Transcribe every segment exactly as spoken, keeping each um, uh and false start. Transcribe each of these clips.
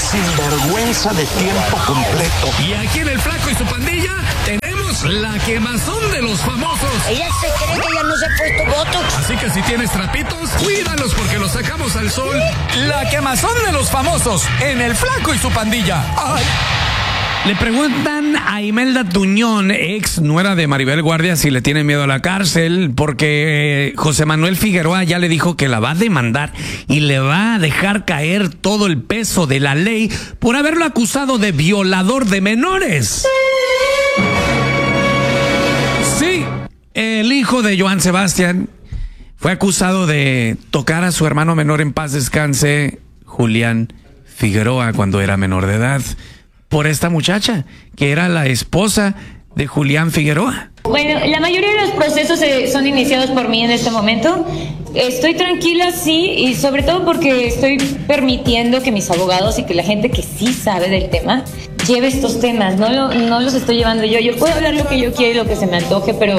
sinvergüenza de tiempo completo. Y aquí en El Flaco y su pandilla tenemos la quemazón de los famosos. Ella se cree que ya no se ha puesto botox. Así que si tienes trapitos, cuídalos porque los sacamos al sol. La quemazón de los famosos en El Flaco y su pandilla. ¡Ay! Le preguntan a Imelda Tuñón, ex nuera de Maribel Guardia, si le tiene miedo a la cárcel, porque José Manuel Figueroa ya le dijo que la va a demandar y le va a dejar caer todo el peso de la ley por haberlo acusado de violador de menores. Sí, el hijo de Joan Sebastián fue acusado de tocar a su hermano menor, en paz descanse, Julián Figueroa, cuando era menor de edad, por esta muchacha, que era la esposa de Julián Figueroa. Bueno, la mayoría de los procesos eh, son iniciados por mí en este momento. Estoy tranquila, sí, y sobre todo porque estoy permitiendo que mis abogados y que la gente que sí sabe del tema lleve estos temas. No, lo, no los estoy llevando yo. Yo puedo hablar lo que yo quiero y lo que se me antoje, pero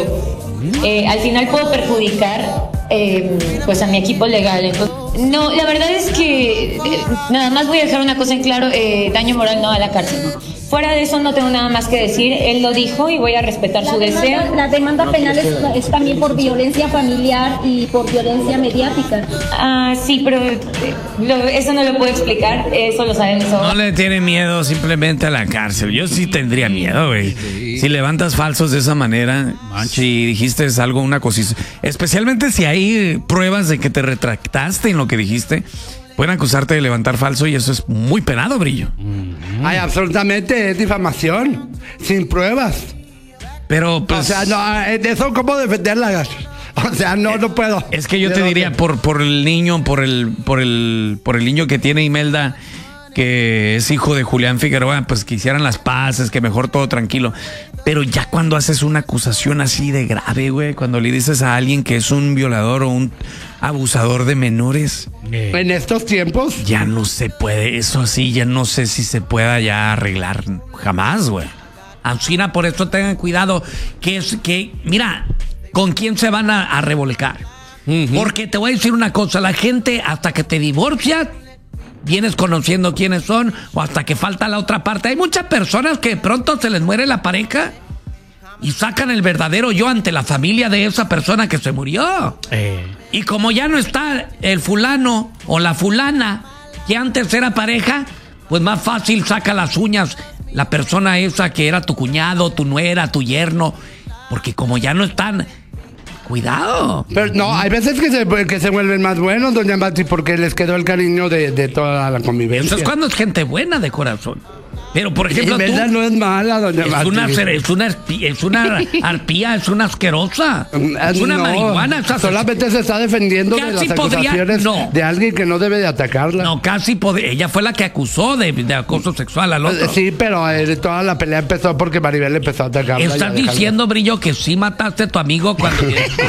eh, al final puedo perjudicar eh, pues a mi equipo legal. Entonces, no, la verdad es que eh, nada más voy a dejar una cosa en claro, eh, daño moral no, a la cárcel. Fuera de eso no tengo nada más que decir, él lo dijo y voy a respetar la su demanda, deseo. La demanda penal es, es también por violencia familiar y por violencia mediática. Ah, sí, pero eh, lo, eso no lo puedo explicar, eso lo saben eso. No le tiene miedo simplemente a la cárcel. Yo sí tendría miedo, güey. Si levantas falsos de esa manera, si dijiste algo, una cosita, especialmente si hay pruebas de que te retractaste en lo que dijiste, pueden acusarte de levantar falso y eso es muy penado, Brillo. Ay, absolutamente, es difamación, sin pruebas. Pero, pues, o sea, no, de eso, ¿cómo defenderla? O sea, no, no puedo. Es que yo te diría, por, por el niño, por el, por el, por el niño que tiene Imelda, que es hijo de Julián Figueroa, pues que hicieran las paces, que mejor todo tranquilo. Pero ya cuando haces una acusación así de grave, güey, cuando le dices a alguien que es un violador o un abusador de menores, en estos tiempos ya no se puede, eso así, ya no sé si se pueda ya arreglar jamás, güey. Ancina, por eso tengan cuidado, que es que, mira, ¿con quién se van a, a revolcar? Uh-huh. Porque te voy a decir una cosa, la gente hasta que te divorcias, vienes conociendo quiénes son, o hasta que falta la otra parte. Hay muchas personas que de pronto se les muere la pareja y sacan el verdadero yo ante la familia de esa persona que se murió. Eh. Y como ya no está el fulano o la fulana que antes era pareja, pues más fácil saca las uñas la persona esa que era tu cuñado, tu nuera, tu yerno, porque como ya no están... Cuidado. Pero no, hay veces que se, que se vuelven más buenos, doña Mati, porque les quedó el cariño de, de toda la convivencia. Eso es cuando es gente buena de corazón. Pero, por ejemplo, y tú... no es mala, doña es Mati. Una, es, una, es una arpía, es una asquerosa. Es una no, marihuana. Esa solamente se está defendiendo de las podría, acusaciones no. de alguien que no debe de atacarla. No, casi podría. Ella fue la que acusó de, de acoso sexual al otro. Sí, pero eh, toda la pelea empezó porque Maribel empezó a atacarla. ¿Estás diciendo, Brillo, que sí mataste a tu amigo cuando...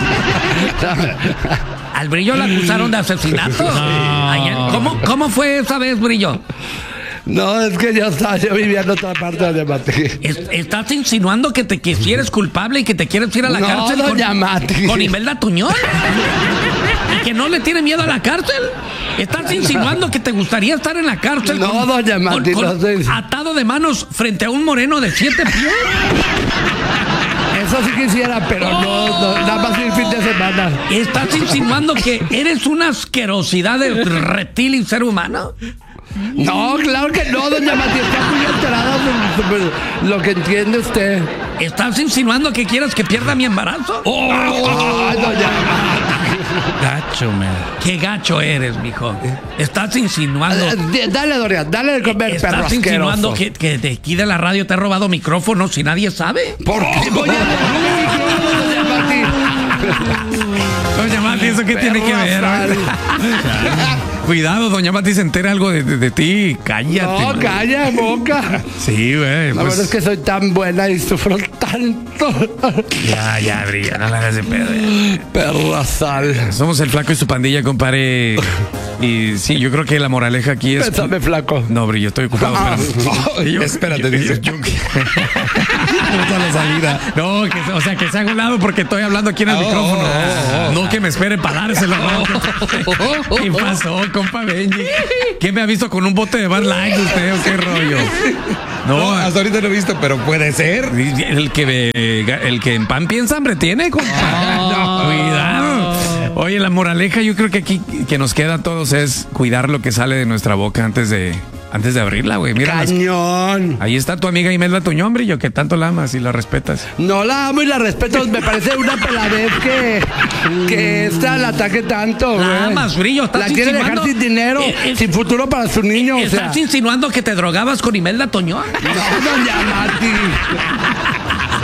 Al Brillo le acusaron de asesinato? No. Ayer, ¿cómo, ¿Cómo fue esa vez, Brillo? No, es que yo estaba yo vivía en otra parte de Mati. ¿Estás insinuando que te que si eres culpable y que te quieres ir a la no, cárcel doña con, Mati. con Imelda Tuñón? ¿Y que no le tiene miedo a la cárcel? ¿Estás insinuando que te gustaría estar en la cárcel? No, con, doña Mati, con, no sé. atado de manos frente a un moreno de siete pies? Eso sí quisiera, pero oh. no, no, nada más el fin de semana. ¿Estás insinuando que eres una asquerosidad de reptil y ser humano? No, claro que no, doña Mati, está muy enterada de lo que entiende usted. ¿Estás insinuando que quieras que pierda mi embarazo? ¡Oh! oh doña Mati! Gacho, man. Qué gacho eres, mijo. Estás insinuando... Dale, Dorian, dale de comer, Estás perro asqueroso. insinuando que, asqueroso. que de aquí de la radio te ha robado micrófonos si nadie sabe. ¿Por qué? Voy a doña Mati. Doña Mati, ¿eso qué tiene que ver? Cuidado, doña Mati se entera algo de, de, de ti. Cállate. No, man. calla, boca. Sí, güey. La pues... verdad es que soy tan buena y sufro tanto. Ya, ya, Brilla, no la hagas de pedo. Perra sal. Somos el Flaco y su pandilla, compadre. Y sí, yo creo que la moraleja aquí es... Pésame, Flaco. No, Brillo, estoy ocupado. Ah, oh, yo, espérate, yo, dice. Yo, yo, no, la salida. No, que, o sea, que se haga un lado porque estoy hablando aquí en el oh, micrófono. Oh, oh, no que me espere para dárselo. ¿Qué pasó, compa Benji. ¿Qué me ha visto con un bote de Bud Light usted o qué rollo? No, No, hasta ahorita no he visto, pero puede ser. el que, el que en pan piensa hambre tiene, compa. No, cuidado. Oye, la moraleja yo creo que aquí que nos queda a todos es cuidar lo que sale de nuestra boca antes de, antes de abrirla, güey. Mira, las- Cañón. ahí está tu amiga Imelda Tuñón, brillo, que tanto la amas y la respetas. No la amo y la respeto. Me parece una peladez que, que esta la ataque tanto, La güey. amas, Brillo, estás La quiere dejar insinuando- sin dinero, Eh, eh, sin futuro para su niño, o sea. ¿Estás insinuando que te drogabas con Imelda Toñón? No, doña Mati.